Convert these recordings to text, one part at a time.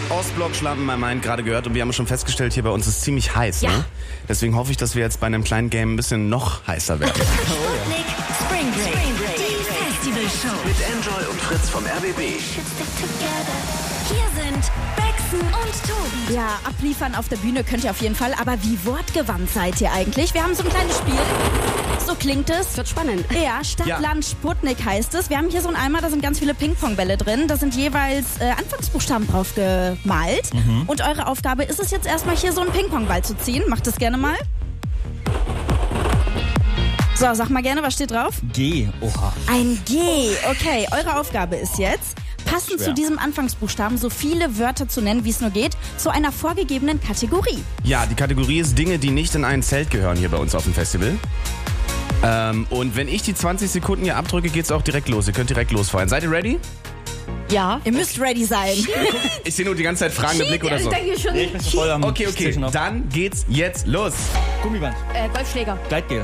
Ostblock-Schlampen mein Mind gerade gehört und wir haben schon festgestellt, hier bei uns ist ziemlich heiß. Ja. Ne? Deswegen hoffe ich, dass wir jetzt bei einem kleinen Game ein bisschen noch heißer werden. Sputnik Spring Break. Die Festivalshow. Mit Enjoy und Fritz vom RBB. Hier sind Bexen und Tobi. Ja, abliefern auf der Bühne könnt ihr auf jeden Fall, aber wie wortgewandt seid ihr eigentlich? Wir haben so ein kleines Spiel. So klingt es. Wird spannend. Ja, Stadt, Ja. Land, Sputnik heißt es. Wir haben hier so einen Eimer, da sind ganz viele Ping-Pong-Bälle drin. Da sind jeweils Anfangsbuchstaben drauf gemalt. Und eure Aufgabe ist es jetzt erstmal hier so einen Ping-Pong-Ball zu ziehen. Macht das gerne mal. So, sag mal gerne, was steht drauf? G. Oha. Ein G. Okay, eure Aufgabe ist jetzt, passend Schwer. zu diesem Anfangsbuchstaben so viele Wörter zu nennen, wie es nur geht, zu einer vorgegebenen Kategorie. Ja, die Kategorie ist Dinge, die nicht in ein Zelt gehören hier bei uns auf dem Festival. Und wenn ich die 20 Sekunden hier abdrücke, geht's auch direkt los. Ihr könnt direkt losfeuern. Seid ihr ready? Ja. Ihr müsst ready sein. Ich sehe nur die ganze Zeit fragende Blicke oder Ich so. denke schon. Nee, ich bin schon voll am Okay, Stitchen noch. dann geht's jetzt los. Gummiband. Golfschläger. Gleitgel.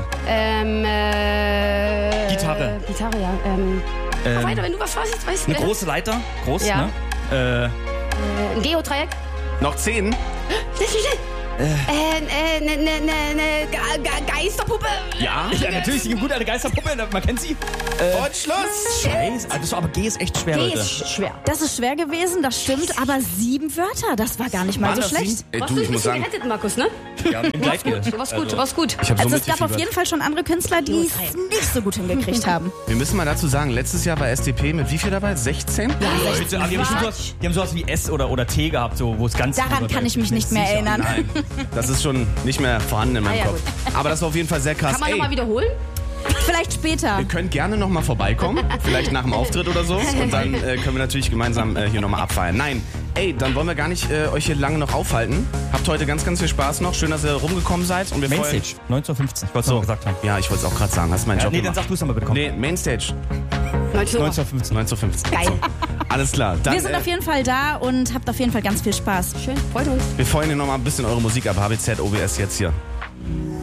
Gitarre. Gitarre, ja. Weiter, wenn du was weißt. Eine große Leiter. Groß, Ja. ne? Ein Geodreieck. Noch 10. Geisterpuppe. Ja. Ja, natürlich, die gute alte Geisterpuppe, man kennt sie. Und Schluss. Scheiße, aber G ist echt schwer, G Leute. ist schwer. Das ist schwer gewesen, das stimmt, aber 7 Wörter, das war gar nicht mal Waren so das schlecht. 7? Ey, Du hast du, dich ich ein muss bisschen sagen, gerettet, Markus, ne? Ja, mit dem Gleitgel. Du warst gut, du warst gut. ich habe so Also es gab auf mitgefiebert. jeden Fall schon andere Künstler, die es nicht so gut hingekriegt haben. Wir müssen mal dazu sagen, letztes Jahr war SDP mit wie viel dabei? 16? Die haben sowas wie S oder T gehabt, so, wo es ganz... Daran kann ich mich nicht mehr erinnern. Nein, das ist schon nicht mehr vorhanden in meinem Ah, ja, Kopf. Aber das war auf jeden Fall sehr krass. Kann man nochmal wiederholen? Vielleicht später. Ihr könnt gerne nochmal vorbeikommen, vielleicht nach dem Auftritt oder so. Und dann können wir natürlich gemeinsam hier nochmal abfeiern. Nein, dann wollen wir gar nicht euch hier lange noch aufhalten. Habt heute ganz, ganz viel Spaß noch. Schön, dass ihr rumgekommen seid. Und wir Mainstage, 1950, ich wollte es noch gesagt haben. Ja, ich wollte es auch gerade sagen. Hast du meinen Job Nee, dann gemacht? sag du es nochmal bitte, komm. Nee, Mainstage. 1915. 1915. Geil. Alles klar. Dann, Wir sind auf jeden Fall da und habt auf jeden Fall ganz viel Spaß. Schön, freut uns. wir feuern hier nochmal ein bisschen eure Musik ab. HBZ, OBS jetzt hier.